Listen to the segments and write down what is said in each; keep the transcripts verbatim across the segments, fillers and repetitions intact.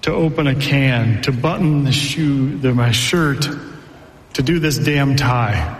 to open a can, to button the shoe, the, my shirt, to do this damn tie.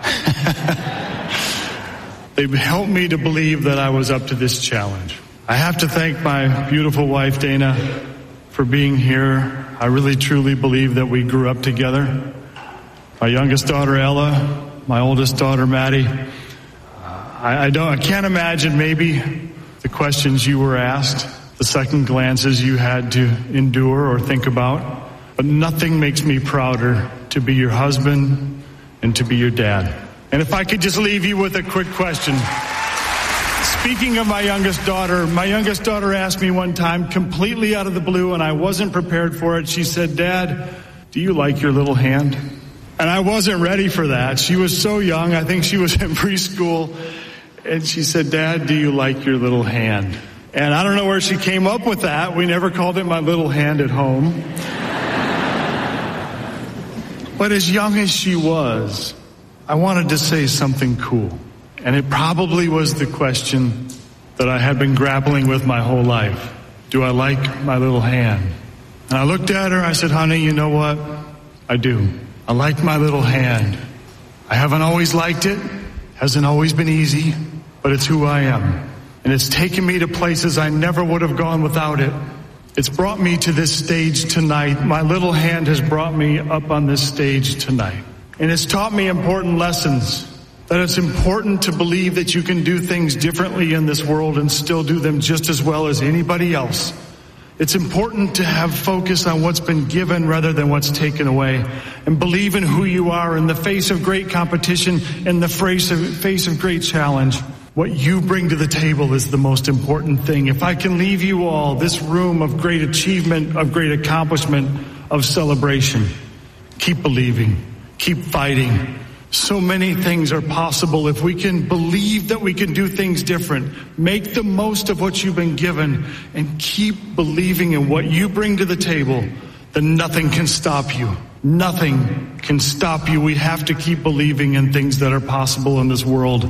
They've helped me to believe that I was up to this challenge. I have to thank my beautiful wife, Dana, for being here. I really, truly believe that we grew up together. My youngest daughter, Ella, my oldest daughter, Maddie. I, I don't, I can't imagine maybe the questions you were asked, the second glances you had to endure or think about, but nothing makes me prouder to be your husband and to be your dad. And if I could just leave you with a quick question. Speaking of my youngest daughter, my youngest daughter asked me one time, completely out of the blue, and I wasn't prepared for it. She said, "Dad, do you like your little hand?" And I wasn't ready for that. She was so young. I think she was in preschool. And she said, "Dad, do you like your little hand?" And I don't know where she came up with that. We never called it my little hand at home. But as young as she was, I wanted to say something cool. And it probably was the question that I had been grappling with my whole life. Do I like my little hand? And I looked at her, I said, "Honey, you know what? I do. I like my little hand. I haven't always liked it. Hasn't always been easy, but it's who I am. And it's taken me to places I never would have gone without it. It's brought me to this stage tonight. My little hand has brought me up on this stage tonight. And it's taught me important lessons, that it's important to believe that you can do things differently in this world and still do them just as well as anybody else. It's important to have focus on what's been given rather than what's taken away, and believe in who you are in the face of great competition, in the face of, face of great challenge. What you bring to the table is the most important thing. If I can leave you all this room of great achievement, of great accomplishment, of celebration, keep believing. Keep fighting. So many things are possible if we can believe that we can do things different. Make the most of what you've been given and keep believing in what you bring to the table. Then nothing can stop you. Nothing can stop you. We have to keep believing in things that are possible in this world.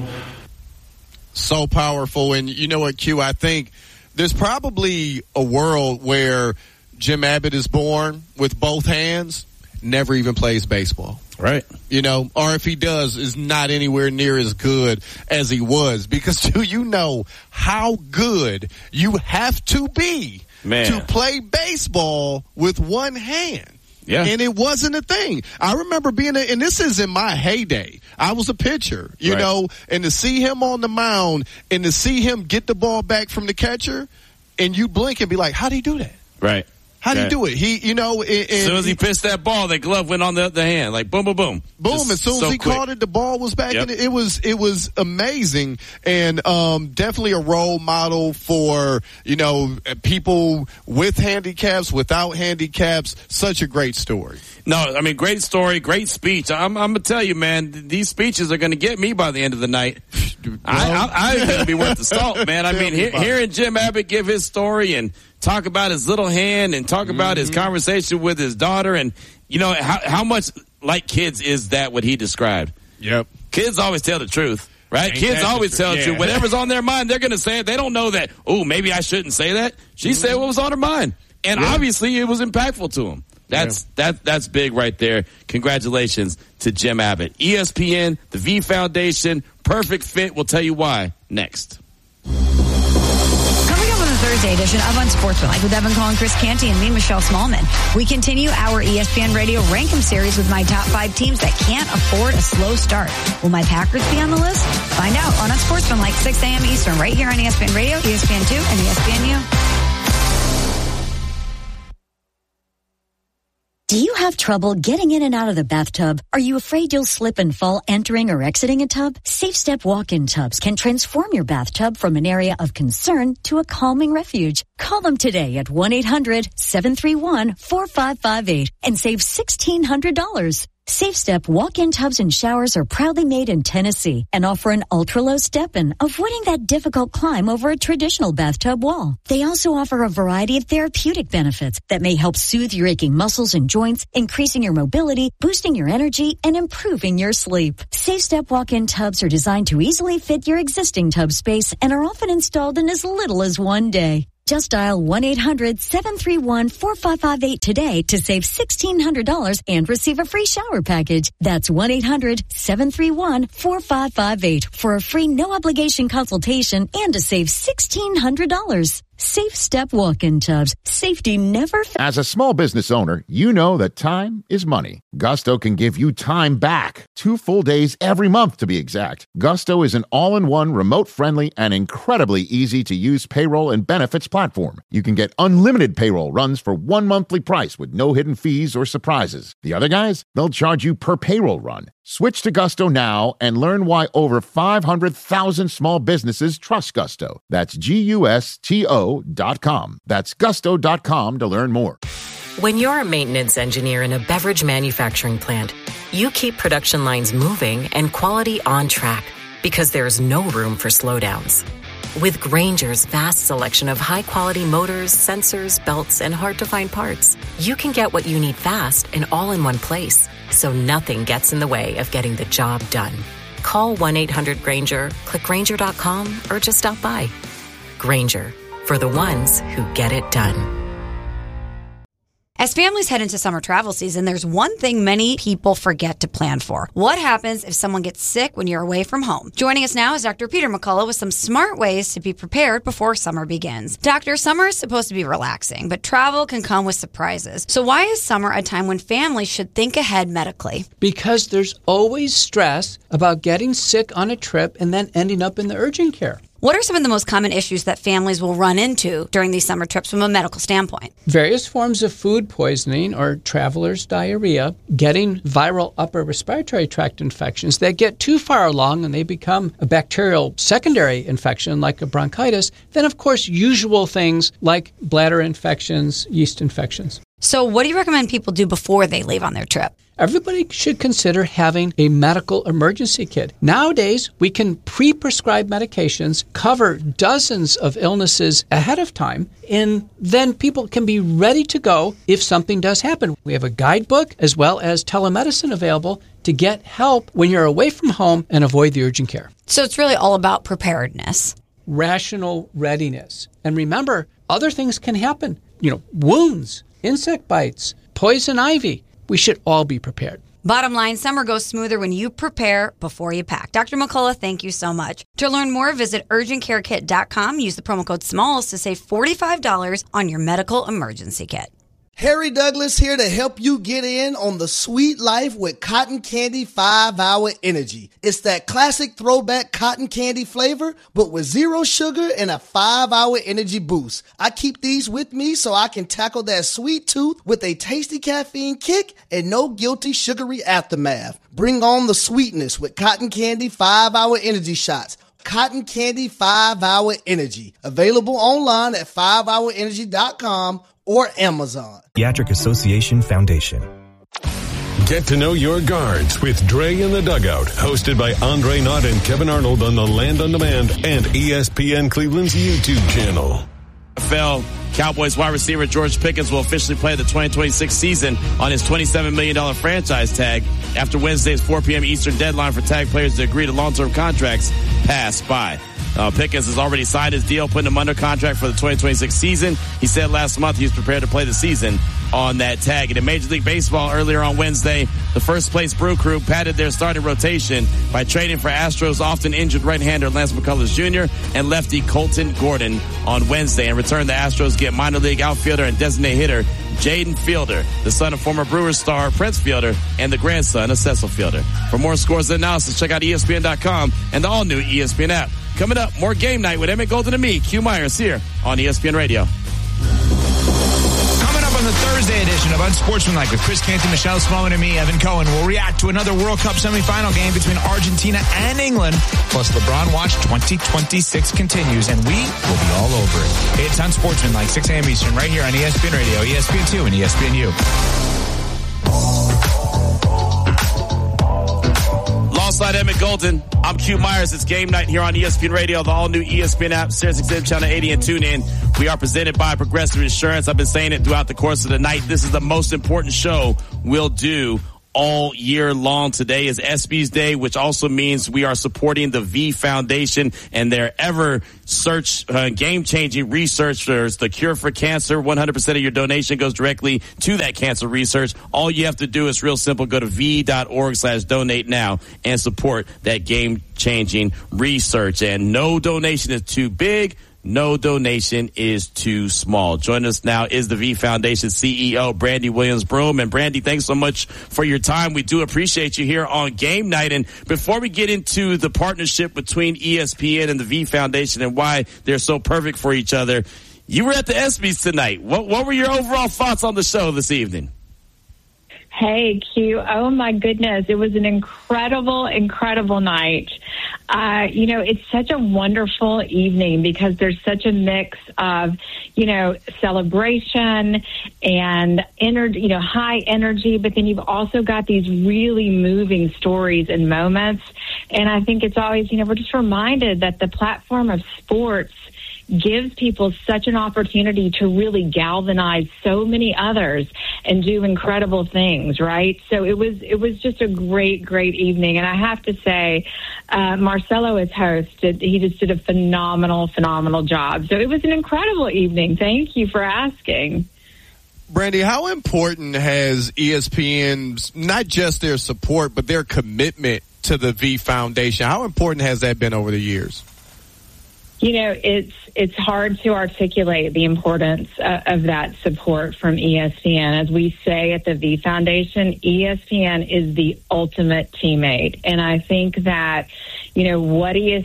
So powerful. And you know what, Q, I think there's probably a world where Jim Abbott is born with both hands, never even plays baseball. Right. You know, or if he does, is not anywhere near as good as he was. Because do you know how good you have to be Man. to play baseball with one hand? Yeah. And it wasn't a thing. I remember being, a, and this is in my heyday. I was a pitcher, you right. know, and to see him on the mound and to see him get the ball back from the catcher, and you blink and be like, how'd he do that? Right. How'd he do it? He, you know, and, and as soon as he pitched that ball, that glove went on the other hand, like boom, boom, boom. Boom. Just as soon so as he quick. caught it, the ball was back yep. in it. It was, it was amazing, and, um, definitely a role model for, you know, people with handicaps, without handicaps. Such a great story. No, I mean, great story, great speech. I'm, I'm gonna tell you, man, these speeches are gonna get me by the end of the night. I, I, I think it'll be worth the salt, man. I mean, he, hearing Jim Abbott give his story and talk about his little hand and talk about mm-hmm. his conversation with his daughter, and you know how how much like kids is that what he described? Yep. Kids always tell the truth, right? Ain't Kids always the tell tr- the yeah. truth. Whatever's on their mind, they're gonna say it. They don't know that. Oh, maybe I shouldn't say that. She mm-hmm. said what was on her mind, and yeah. obviously it was impactful to him. That's yeah. that that's big right there. Congratulations to Jim Abbott. E S P N, the V Foundation, perfect fit. We'll tell you why next. Coming up on the Thursday edition of Unsportsmanlike with Evan Collin, Chris Canty, and me, Michelle Smallman, we continue our E S P N Radio Rank 'em series with my top five teams that can't afford a slow start. Will my Packers be on the list? Find out on Unsportsmanlike, six a.m. Eastern, right here on E S P N Radio, E S P N two, and E S P N U. Do you have trouble getting in and out of the bathtub? Are you afraid you'll slip and fall entering or exiting a tub? Safe Step walk-in tubs can transform your bathtub from an area of concern to a calming refuge. Call them today at one eight hundred seven three one four five five eight and save sixteen hundred dollars. Safe Step walk-in tubs and showers are proudly made in Tennessee and offer an ultra-low step-in, avoiding that difficult climb over a traditional bathtub wall. They also offer a variety of therapeutic benefits that may help soothe your aching muscles and joints, increasing your mobility, boosting your energy, and improving your sleep. Safe Step walk-in tubs are designed to easily fit your existing tub space and are often installed in as little as one day. Just dial one eight hundred seven three one four five five eight today to save sixteen hundred dollars and receive a free shower package. That's one eight hundred seven three one four five five eight for a free no-obligation consultation and to save sixteen hundred dollars. Safe Step Walk-In Tubs. Safety never fails. As a small business owner, you know that time is money. Gusto can give you time back. Two full days every month, to be exact. Gusto is an all-in-one, remote-friendly, and incredibly easy-to-use payroll and benefits platform. You can get unlimited payroll runs for one monthly price with no hidden fees or surprises. The other guys, they'll charge you per payroll run. Switch to Gusto now and learn why over five hundred thousand small businesses trust Gusto. That's G U S T O dot com. That's gusto dot com to learn more. When you're a maintenance engineer in a beverage manufacturing plant, you keep production lines moving and quality on track because there's no room for slowdowns. With Grainger's vast selection of high-quality motors, sensors, belts, and hard-to-find parts, you can get what you need fast and all in one place, so nothing gets in the way of getting the job done. Call one eight hundred Grainger, click Grainger dot com, or just stop by. Grainger, for the ones who get it done. As families head into summer travel season, there's one thing many people forget to plan for. What happens if someone gets sick when you're away from home? Joining us now is Doctor Peter McCullough with some smart ways to be prepared before summer begins. Doctor, summer is supposed to be relaxing, but travel can come with surprises. So why is summer a time when families should think ahead medically? Because there's always stress about getting sick on a trip and then ending up in the urgent care. What are some of the most common issues that families will run into during these summer trips from a medical standpoint? Various forms of food poisoning or traveler's diarrhea, getting viral upper respiratory tract infections that get too far along and they become a bacterial secondary infection like a bronchitis. Then, of course, usual things like bladder infections, yeast infections. So what do you recommend people do before they leave on their trip? Everybody should consider having a medical emergency kit. Nowadays, we can pre-prescribe medications, cover dozens of illnesses ahead of time, and then people can be ready to go if something does happen. We have a guidebook as well as telemedicine available to get help when you're away from home and avoid the urgent care. So it's really all about preparedness. Rational readiness. And remember, other things can happen. You know, wounds, insect bites, poison ivy. We should all be prepared. Bottom line, summer goes smoother when you prepare before you pack. Doctor McCullough, thank you so much. To learn more, visit urgent care kit dot com. Use the promo code SMALLS to save forty-five dollars on your medical emergency kit. Harry Douglas here to help you get in on the sweet life with Cotton Candy five hour Energy. It's that classic throwback cotton candy flavor, but with zero sugar and a five hour energy boost. I keep these with me so I can tackle that sweet tooth with a tasty caffeine kick and no guilty sugary aftermath. Bring on the sweetness with Cotton Candy five hour Energy shots. Cotton Candy five hour Energy. Available online at five hour energy dot com or Amazon. Pediatric Association Foundation. Get to know your guards with Dre in the Dugout, hosted by Andre Knott and Kevin Arnold on the Land on Demand and E S P N Cleveland's YouTube channel. N F L Cowboys wide receiver George Pickens will officially play the twenty twenty-six season on his twenty-seven million dollars franchise tag after Wednesday's four p.m. Eastern deadline for tag players to agree to long-term contracts passed by. Uh, Pickens has already signed his deal, putting him under contract for the twenty twenty-six season. He said last month he was prepared to play the season on that tag. And in Major League Baseball earlier on Wednesday, the first place Brew Crew padded their starting rotation by trading for Astros often injured right-hander Lance McCullers Junior and lefty Colton Gordon on Wednesday. In return, the Astros get minor league outfielder and designated hitter Jaden Fielder, the son of former Brewers star Prince Fielder and the grandson of Cecil Fielder. For more scores and analysis, check out E S P N dot com and the all-new E S P N app. Coming up, more Game Night with Emmett Golden and me, Q Myers, here on E S P N Radio. Coming up on the Thursday edition of Unsportsmanlike with Chris Canty, Michelle Smallman, and me, Evan Cohen, we'll react to another World Cup semifinal game between Argentina and England. Plus, LeBron Watch twenty twenty-six continues, and we will be all over it. It's Unsportsmanlike, six a.m. Eastern, right here on E S P N Radio, E S P N two, and E S P N U. Alongside Emmett Golden, I'm Q Myers. It's Game Night here on E S P N Radio, the all-new E S P N app, Sirius X M Channel eighty, and TuneIn. We are presented by Progressive Insurance. I've been saying it throughout the course of the night. This is the most important show we'll do all year long. Today is ESPYs Day, which also means we are supporting the V Foundation and their ever search, uh, game-changing research. There's the cure for cancer. one hundred percent of your donation goes directly to that cancer research. All you have to do is real simple. Go to v.org slash donate now and support that game-changing research. And no donation is too big. No donation is too small. Joining us now is the V Foundation C E O, Brandy Williams-Broome. And Brandy, thanks so much for your time. We do appreciate you here on Game Night. And before we get into the partnership between E S P N and the V Foundation and why they're so perfect for each other, you were at the ESPYs tonight. What, what were your overall thoughts on the show this evening? Hey, Q. Oh, my goodness. It was an incredible, incredible night. Uh, you know, it's such a wonderful evening because there's such a mix of, you know, celebration and energy, you know, high energy, but then you've also got these really moving stories and moments. And I think it's always, you know, we're just reminded that the platform of sports gives people such an opportunity to really galvanize so many others and do incredible things, right? So it was it was just a great, great evening. And I have to say, uh, Marcelo as host, did, he just did a phenomenal, phenomenal job. So it was an incredible evening. Thank you for asking. Brandy, how important has E S P N's, not just their support, but their commitment to the V Foundation, how important has that been over the years? You know, it's it's hard to articulate the importance uh, of that support from E S P N. As we say at the V Foundation, E S P N is the ultimate teammate. And I think that, you know, what E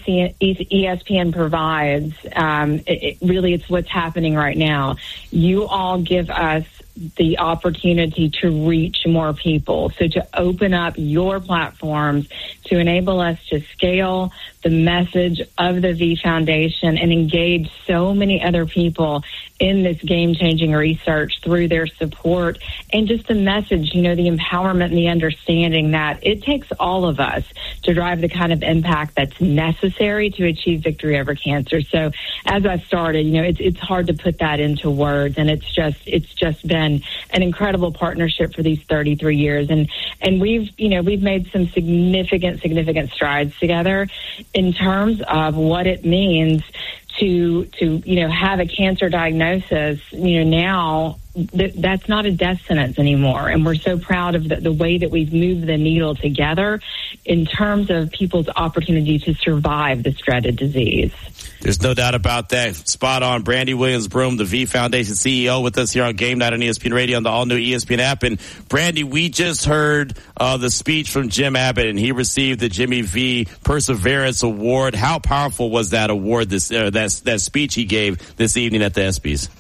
S P N provides, um, it, it really it's what's happening right now. You all give us the opportunity to reach more people. So to open up your platforms to enable us to scale the message of the V Foundation and engage so many other people in this game-changing research through their support and just the message, you know, the empowerment and the understanding that it takes all of us to drive the kind of impact that's necessary to achieve victory over cancer. So as I started, you know, it's it's hard to put that into words, and it's just it's just been an incredible partnership for these thirty-three years. And and we've, you know, we've made some significant, significant strides together in terms of what it means to, to, you know, have a cancer diagnosis. You know, now th- that's not a death sentence anymore. And we're so proud of the, the way that we've moved the needle together in terms of people's opportunity to survive this dreaded disease. There's no doubt about that. Spot on. Brandy Williams-Broome, the V Foundation C E O, with us here on Game Night on E S P N Radio on the all-new E S P N app. And Brandy, we just heard uh, the speech from Jim Abbott, and he received the Jimmy V Perseverance Award. How powerful was that award, this uh, that, that speech he gave this evening at the ESPYs?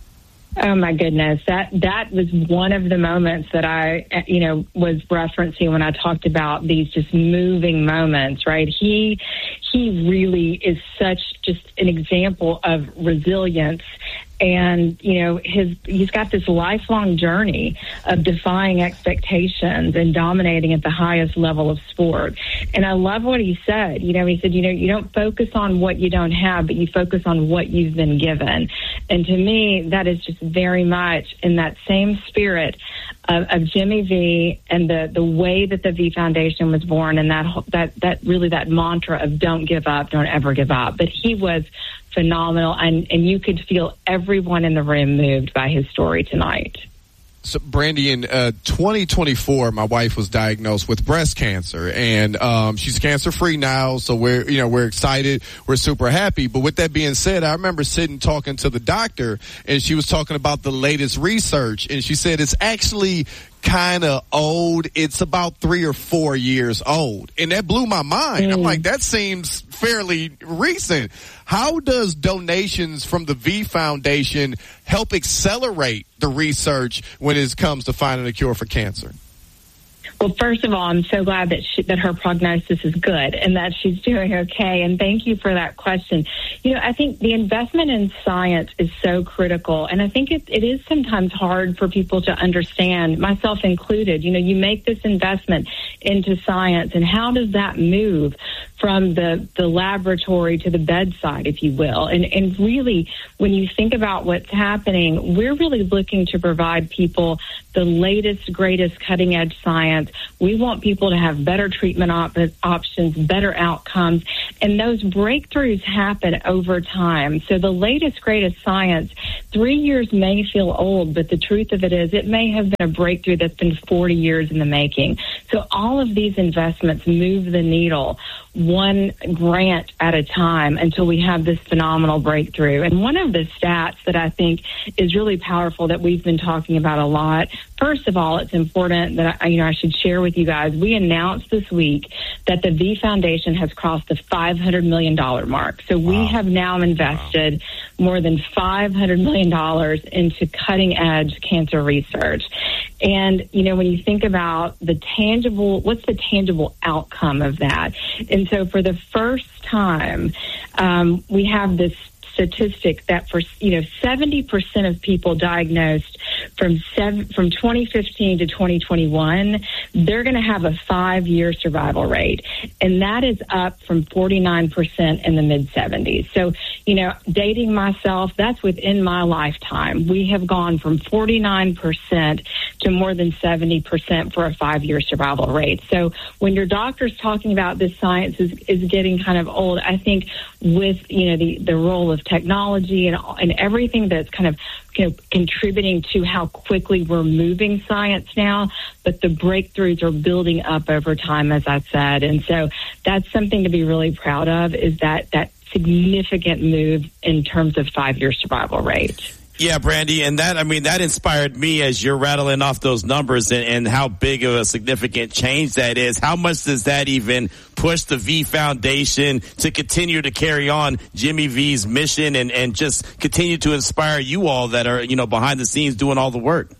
Oh, my goodness. That that was one of the moments that I, you know, was referencing when I talked about these just moving moments, right? He he really is such just an example of resilience. And, you know, his he's got this lifelong journey of defying expectations and dominating at the highest level of sport. And I love what he said. You know, he said, you know, you don't focus on what you don't have, but you focus on what you've been given. And to me, that is just very much in that same spirit of, of Jimmy V and the, the way that the V Foundation was born, and that that that really that mantra of don't give up, don't ever give up. But he was phenomenal, and, and you could feel everyone in the room moved by his story tonight. So, Brandy, in uh, twenty twenty-four, my wife was diagnosed with breast cancer, and um, she's cancer-free now. So we're, you know, we're excited, we're super happy. But with that being said, I remember sitting talking to the doctor, and she was talking about the latest research, and she said it's actually kind of old. It's about three or four years old, and that blew my mind. Mm. I'm like, that seems fairly recent. How does donations from the V Foundation help accelerate the research when it comes to finding a cure for cancer? Well, first of all, I'm so glad that she, that her prognosis is good and that she's doing okay. And thank you for that question. You know, I think the investment in science is so critical. And I think it, it is sometimes hard for people to understand, myself included. You know, you make this investment into science, and how does that move from the, the laboratory to the bedside, if you will. And, and really, when you think about what's happening, we're really looking to provide people the latest, greatest cutting-edge science. We want people to have better treatment op- options, better outcomes, and those breakthroughs happen over time. So the latest, greatest science, three years may feel old, but the truth of it is it may have been a breakthrough that's been forty years in the making. So all of these investments move the needle one grant at a time until we have this phenomenal breakthrough. And one of the stats that I think is really powerful that we've been talking about a lot, first of all, it's important that I, you know, I should share with you guys. We announced this week that the V Foundation has crossed the five hundred million dollars mark. So we wow. have now invested wow. more than five hundred million dollars into cutting-edge cancer research. And, you know, when you think about the tangible, what's the tangible outcome of that? And so for the first time, um, we have this statistic that for, you know, seventy percent of people diagnosed from seven, from twenty fifteen to twenty twenty-one, they're going to have a five-year survival rate. And that is up from forty-nine percent in the mid-seventies. So, you know, dating myself, that's within my lifetime. We have gone from forty-nine percent to more than seventy percent for a five-year survival rate. So when your doctor's talking about this science is, is getting kind of old, I think with, you know, the, the role of technology and, and everything that's kind of, you know, contributing to how quickly we're moving science now, but the breakthroughs are building up over time, as I said. And so that's something to be really proud of, is that that significant move in terms of five-year survival rate. Yeah, Brandy, and that, I mean, that inspired me as you're rattling off those numbers and, and how big of a significant change that is. How much does that even push the V Foundation to continue to carry on Jimmy V's mission and, and just continue to inspire you all that are, you know, behind the scenes doing all the work?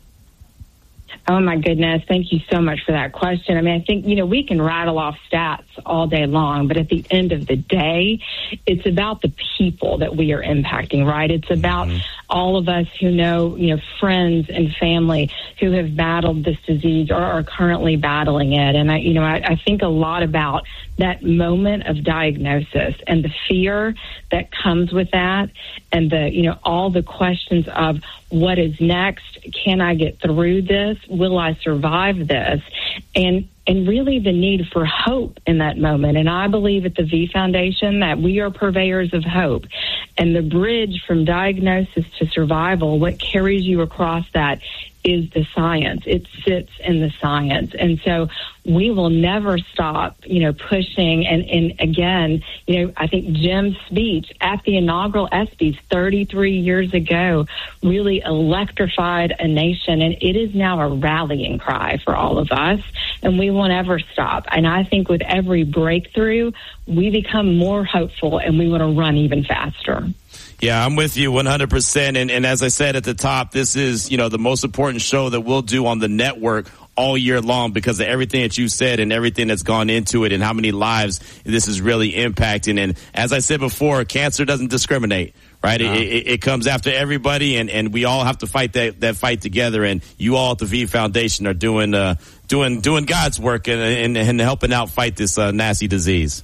Oh, my goodness. Thank you so much for that question. I mean, I think, you know, we can rattle off stats all day long, but at the end of the day, it's about the people that we are impacting, right? It's about mm-hmm. all of us who know, you know, friends and family who have battled this disease or are currently battling it. And I, you know, I, I think a lot about that moment of diagnosis and the fear that comes with that, and the, you know, all the questions of what is next? Can I get through this? Will I survive this? And and really the need for hope in that moment. And I believe at the V Foundation that we are purveyors of hope. And the bridge from diagnosis to survival, what carries you across that is the science. It sits in the science. And so we will never stop, you know, pushing. And, and again, you know, I think Jim's speech at the inaugural ESPYs thirty-three years ago really electrified a nation. And it is now a rallying cry for all of us. And we won't ever stop. And I think with every breakthrough, we become more hopeful and we want to run even faster. Yeah, I'm with you one hundred percent. And, and as I said at the top, this is, you know, the most important show that we'll do on the network all year long because of everything that you said and everything that's gone into it and how many lives this is really impacting. And as I said before, cancer doesn't discriminate, right? Uh-huh. It, it, it comes after everybody, and, and we all have to fight that, that fight together. And you all at the V Foundation are doing uh, doing doing God's work and, and, and helping out fight this uh, nasty disease.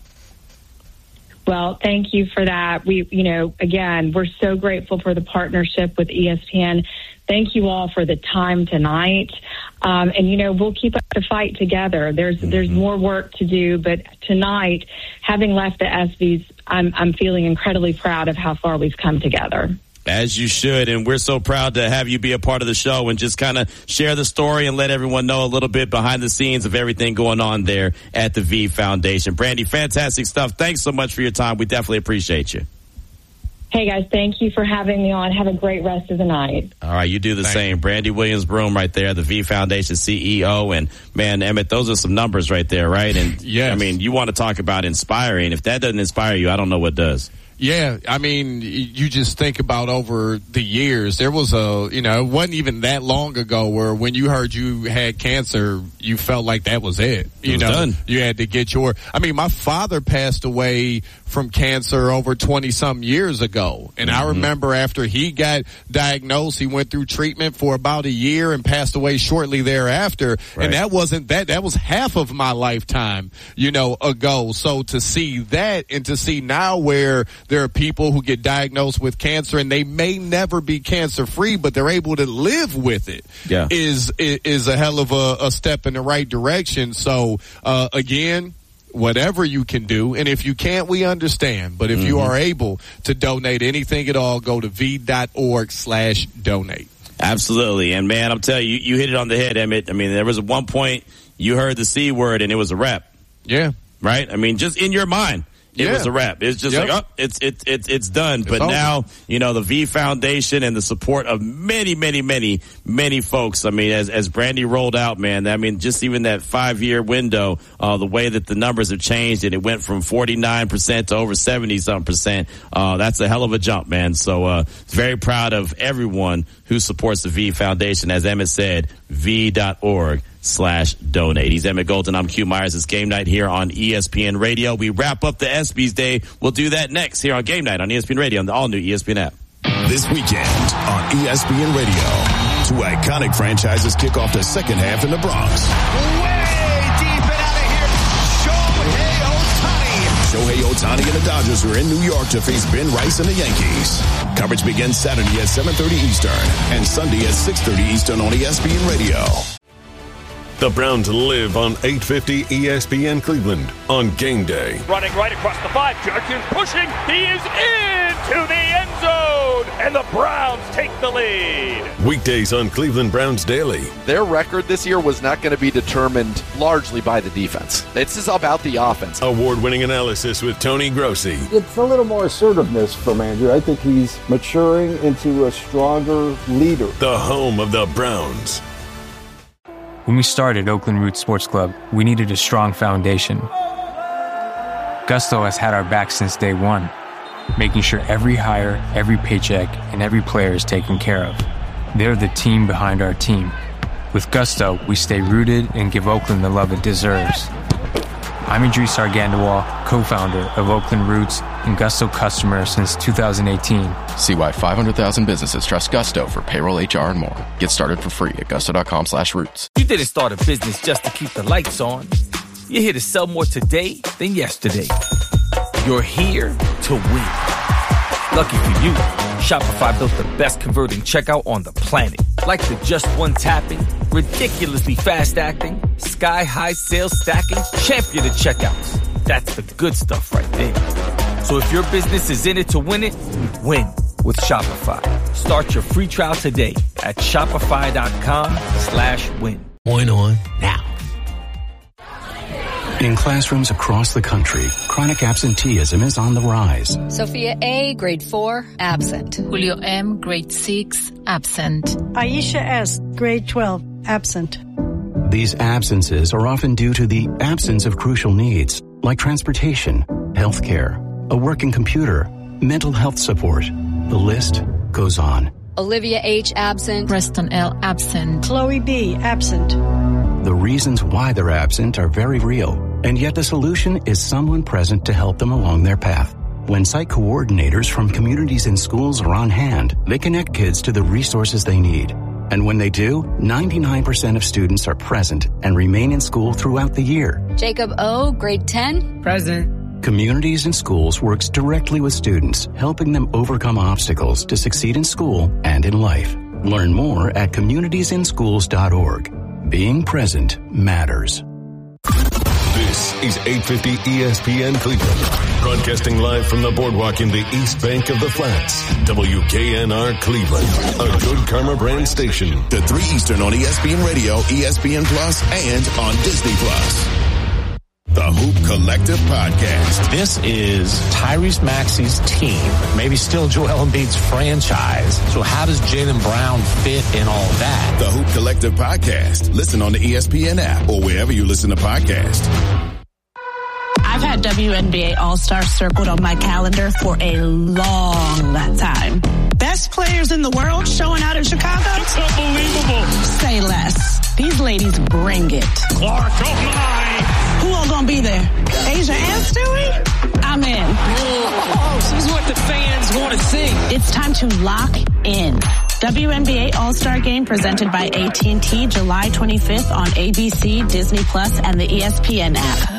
Well, thank you for that. We, you know, again, we're so grateful for the partnership with E S P N. Thank you all for the time tonight. Um, and, you know, we'll keep up the fight together. There's mm-hmm. there's more work to do. But tonight, having left the ESPYs, I'm, I'm feeling incredibly proud of how far we've come together. As you should, and we're so proud to have you be a part of the show and just kind of share the story and let everyone know a little bit behind the scenes of everything going on there at the V Foundation. Brandy, fantastic stuff. Thanks so much for your time. We definitely appreciate you. Hey, guys, thank you for having me on. Have a great rest of the night. All right, you do the Thanks. same. Brandy Williams-Broome right there, the V Foundation C E O. And, man, Emmett, those are some numbers right there, right? And, yes. I mean, you want to talk about inspiring. If that doesn't inspire you, I don't know what does. Yeah, I mean, you just think about over the years, there was a, you know, it wasn't even that long ago where when you heard you had cancer, you felt like that was it. You it was know, done. You had to get your, I mean, my father passed away from cancer over twenty some years ago. And mm-hmm. I remember after he got diagnosed, he went through treatment for about a year and passed away shortly thereafter. Right. And that wasn't that, that was half of my lifetime, you know, ago. So to see that and to see now where there are people who get diagnosed with cancer and they may never be cancer free, but they're able to live with it. Yeah. Is, is a hell of a, a step in the right direction. So, uh, again, whatever you can do, and if you can't, we understand. But if mm-hmm. you are able to donate anything at all, go to v.org slash donate. Absolutely. And, man, I'm telling you, you hit it on the head, Emmett. I mean, there was at one point you heard the C word, and it was a wrap. Yeah. Right? I mean, just in your mind. It yeah. was a wrap. It's just yep. like, oh, it's, it's, it's, it's done. It's but over. Now, you know, the V Foundation and the support of many, many, many, many folks. I mean, as, as Brandy rolled out, man, I mean, just even that five year window, uh, the way that the numbers have changed and it went from forty-nine percent to over seventy some percent. Uh, that's a hell of a jump, man. So, uh, very proud of everyone who supports the V Foundation. As Emmett said, v.org slash donate. He's Emmett Golden. I'm Q Myers. It's game night here on E S P N Radio. We wrap up the ESPYs Day. We'll do that next here on Game Night on E S P N Radio on the all new E S P N app. This weekend on E S P N Radio, two iconic franchises kick off the second half in the Bronx. Way deep and out of here, Shohei Ohtani. Shohei Ohtani and the Dodgers are in New York to face Ben Rice and the Yankees. Coverage begins Saturday at seven thirty Eastern and Sunday at six thirty Eastern on E S P N Radio. The Browns live on eight fifty E S P N Cleveland on game day. Running right across the five. Judkins pushing. He is into the end zone. And the Browns take the lead. Weekdays on Cleveland Browns Daily. Their record this year was not going to be determined largely by the defense. This is about the offense. Award-winning analysis with Tony Grossi. It's a little more assertiveness from Andrew. I think he's maturing into a stronger leader. The home of the Browns. When we started Oakland Roots Sports Club, we needed a strong foundation. Gusto has had our back since day one, making sure every hire, every paycheck, and every player is taken care of. They're the team behind our team. With Gusto, we stay rooted and give Oakland the love it deserves. I'm Idris Argandawal, co-founder of Oakland Roots and Gusto customer since two thousand eighteen. See why five hundred thousand businesses trust Gusto for payroll, H R, and more. Get started for free at gusto.com slash roots. You didn't start a business just to keep the lights on. You're here to sell more today than yesterday. You're here to win. Lucky for you, Shopify built the best converting checkout on the planet. Like the just one tapping, ridiculously fast acting, sky high sales stacking, champion of checkouts. That's the good stuff right there. So if your business is in it to win it, win with Shopify. Start your free trial today at shopify.com slash win. Point on now. In classrooms across the country, chronic absenteeism is on the rise. Sophia A., grade four, absent. Julio M., grade six, absent. Aisha S., grade twelve, absent. These absences are often due to the absence of crucial needs, like transportation, healthcare, a working computer, mental health support. The list goes on. Olivia H., absent. Preston L., absent. Chloe B., absent. The reasons why they're absent are very real, and yet the solution is someone present to help them along their path. When site coordinators from communities and schools are on hand, they connect kids to the resources they need. And when they do, ninety-nine percent of students are present and remain in school throughout the year. Jacob O., grade ten. Present. Communities and Schools works directly with students, helping them overcome obstacles to succeed in school and in life. Learn more at communities in schools dot org. Being present matters. This is eight fifty E S P N Cleveland. Broadcasting live from the boardwalk in the East Bank of the Flats. W K N R Cleveland, a Good Karma brand station. To three Eastern on E S P N Radio, E S P N Plus, and on Disney Plus. The Hoop Collective Podcast. This is Tyrese Maxey's team, maybe still Joel Embiid's franchise. So how does Jaylen Brown fit in all that? The Hoop Collective Podcast. Listen on the E S P N app or wherever you listen to podcasts. I I've had W N B A All-Star circled on my calendar for a long time. Best players in the world showing out in Chicago? It's unbelievable. Say less. These ladies bring it. Clark, oh my. Who all gonna be there? Asia and Stewie? I'm in. Oh, she's what the fans want to see. It's time to lock in. W N B A All-Star Game presented by A T and T July twenty-fifth on A B C, Disney Plus, and the E S P N app.